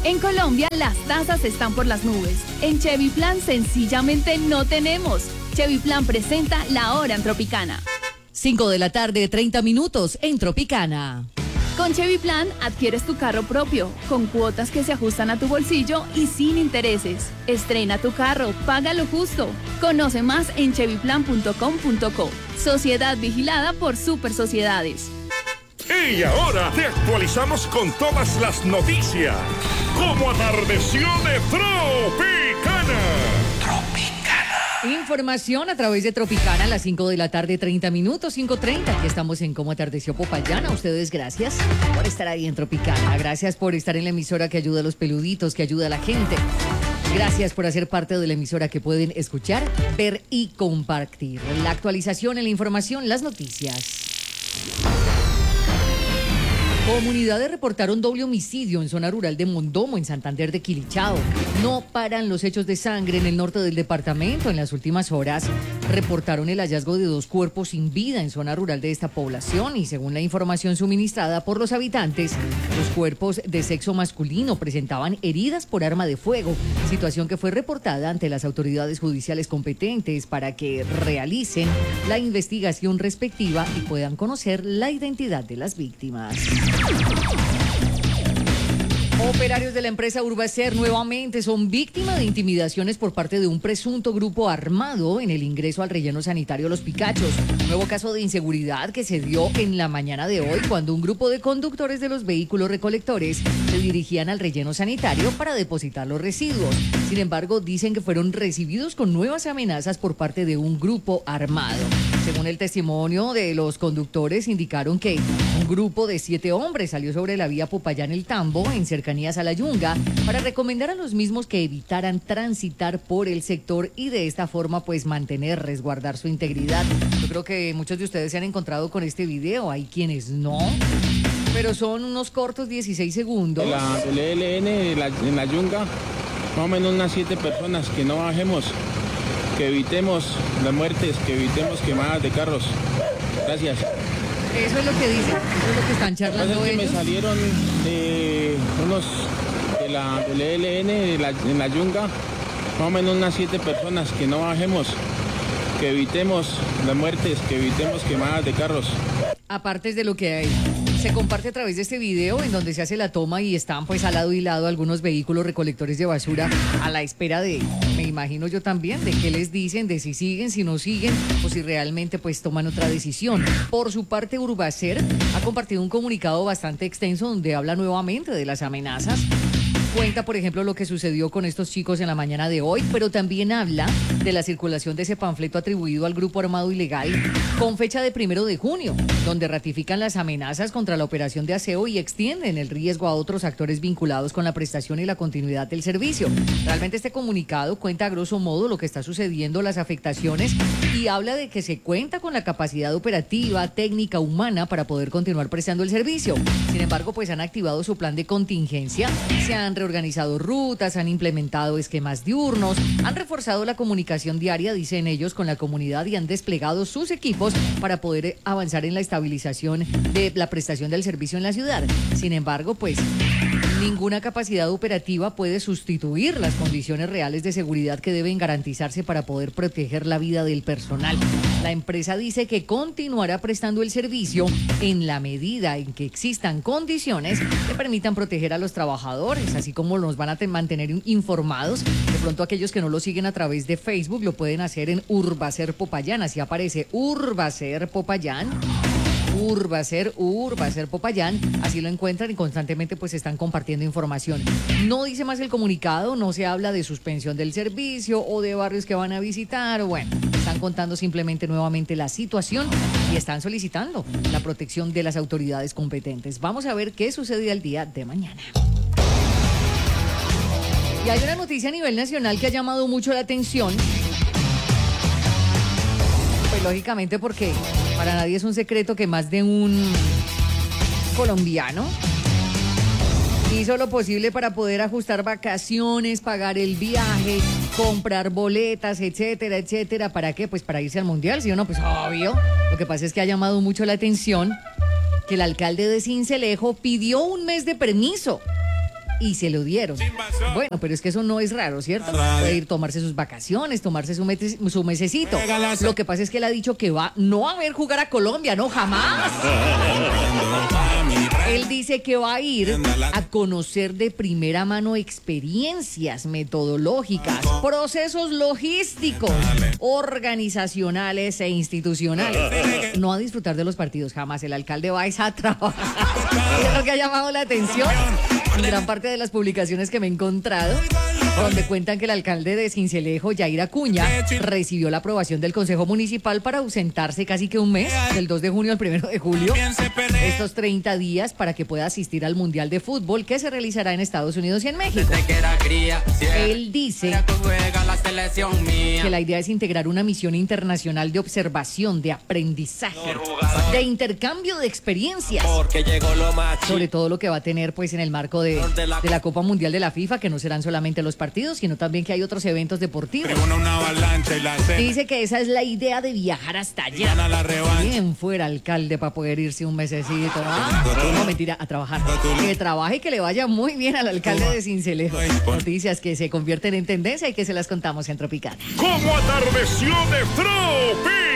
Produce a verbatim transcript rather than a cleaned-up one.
En Colombia, las tasas están por las nubes. En Chevy Plan, sencillamente no tenemos. Chevy Plan presenta La Hora en Tropicana. cinco de la tarde, treinta minutos en Tropicana. Con Chevy Plan, adquieres tu carro propio, con cuotas que se ajustan a tu bolsillo y sin intereses. Estrena tu carro, paga lo justo. Conoce más en chevy plan punto com punto co. Sociedad vigilada por Super Sociedades. Y ahora te actualizamos con todas las noticias. Como atardeció de Tropicana. Tropicana. Información a través de Tropicana a las cinco de la tarde, treinta minutos, cinco treinta. Aquí estamos en Cómo atardeció Popayán. A ustedes gracias por estar ahí en Tropicana. Gracias por estar en la emisora que ayuda a los peluditos, que ayuda a la gente. Gracias por hacer parte de la emisora que pueden escuchar, ver y compartir. La actualización en la información, las noticias. Comunidades reportaron doble homicidio en zona rural de Mondomo, en Santander de Quilichao. No paran los hechos de sangre en el norte del departamento. En las últimas horas reportaron el hallazgo de dos cuerpos sin vida en zona rural de esta población y según la información suministrada por los habitantes, los cuerpos de sexo masculino presentaban heridas por arma de fuego, situación que fue reportada ante las autoridades judiciales competentes para que realicen la investigación respectiva y puedan conocer la identidad de las víctimas. Operarios de la empresa Urbacer nuevamente son víctimas de intimidaciones por parte de un presunto grupo armado en el ingreso al relleno sanitario Los Picachos. Nuevo caso de inseguridad que se dio en la mañana de hoy cuando un grupo de conductores de los vehículos recolectores se dirigían al relleno sanitario para depositar los residuos. Sin embargo, dicen que fueron recibidos con nuevas amenazas por parte de un grupo armado. Según el testimonio de los conductores, indicaron que un grupo de siete hombres salió sobre la vía Popayán-El Tambo en cercanías a la Yunga para recomendar a los mismos que evitaran transitar por el sector y de esta forma pues mantener, resguardar su integridad. Yo creo que muchos de ustedes se han encontrado con este video, hay quienes no, pero son unos cortos dieciséis segundos. La, el E L N la, en la Yunga, más o menos unas siete personas, que no bajemos, que evitemos las muertes, que evitemos quemadas de carros. Gracias. Eso es lo que dicen, eso es lo que están charlando que ellos. Me salieron eh, unos de la, del E L N de la, en la Yunga, más o menos unas siete personas, que no bajemos, que evitemos las muertes, que evitemos quemadas de carros. Aparte de lo que hay, se comparte a través de este video en donde se hace la toma y están pues al lado y lado algunos vehículos recolectores de basura a la espera de, me imagino yo también, de qué les dicen, de si siguen, si no siguen o si realmente pues toman otra decisión. Por su parte, Urbacer ha compartido un comunicado bastante extenso donde habla nuevamente de las amenazas. Cuenta, por ejemplo, lo que sucedió con estos chicos en la mañana de hoy, pero también habla de la circulación de ese panfleto atribuido al grupo armado ilegal con fecha de primero de junio, donde ratifican las amenazas contra la operación de aseo y extienden el riesgo a otros actores vinculados con la prestación y la continuidad del servicio. Realmente este comunicado cuenta a grosso modo lo que está sucediendo, las afectaciones, y habla de que se cuenta con la capacidad operativa, técnica, humana para poder continuar prestando el servicio. Sin embargo, pues han activado su plan de contingencia, se han reorganizado rutas, han implementado esquemas diurnos, han reforzado la comunicación diaria, dicen ellos, con la comunidad y han desplegado sus equipos para poder avanzar en la estabilización de la prestación del servicio en la ciudad. Sin embargo, pues ninguna capacidad operativa puede sustituir las condiciones reales de seguridad que deben garantizarse para poder proteger la vida del personal. La empresa dice que continuará prestando el servicio en la medida en que existan condiciones que permitan proteger a los trabajadores, así como nos van a mantener informados. De pronto aquellos que no lo siguen a través de Facebook lo pueden hacer en Urbacer Popayán, así aparece Urbacer Popayán. Urbacer, Urbacer Popayán, así lo encuentran y constantemente pues están compartiendo información. No dice más el comunicado, no se habla de suspensión del servicio o de barrios que van a visitar, bueno, están contando simplemente nuevamente la situación y están solicitando la protección de las autoridades competentes. Vamos a ver qué sucede el día de mañana. Y hay una noticia a nivel nacional que ha llamado mucho la atención. Pues lógicamente porque para nadie es un secreto que más de un colombiano hizo lo posible para poder ajustar vacaciones, pagar el viaje, comprar boletas, etcétera, etcétera. ¿Para qué? Pues para irse al mundial, ¿sí o no? Pues obvio. Lo que pasa es que ha llamado mucho la atención que el alcalde de Sincelejo pidió un mes de permiso y se lo dieron. Bueno, pero es que eso no es raro, ¿cierto? Puede ir tomarse sus vacaciones, tomarse su, mes, su mesecito. Lo que pasa es que él ha dicho que va no a ver jugar a Colombia, no, jamás. Él dice que va a ir a conocer de primera mano experiencias metodológicas, procesos logísticos, organizacionales e institucionales. No a disfrutar de los partidos, jamás. El alcalde va a trabajar. Es lo que ha llamado la atención en gran parte de las publicaciones que me he encontrado, donde cuentan que el alcalde de Sincelejo, Yair Acuña, recibió la aprobación del Consejo Municipal para ausentarse casi que un mes, del dos de junio al primero de julio, estos treinta días para que pueda asistir al Mundial de Fútbol que se realizará en Estados Unidos y en México. Él dice que la idea es integrar una misión internacional de observación, de aprendizaje, de intercambio de experiencias, sobre todo lo que va a tener pues en el marco de, de la Copa Mundial de la FIFA, que no serán solamente los partidos, sino también que hay otros eventos deportivos. Dice que esa es la idea de viajar hasta allá. Bien fuera, alcalde, para poder irse un mesecito. ¿Ah? No, mentira, a trabajar. Que trabaje y que le vaya muy bien al alcalde de Sincelejo. Noticias que se convierten en tendencia y que se las contamos en Tropicana. ¿Cómo atardeció de Tropi?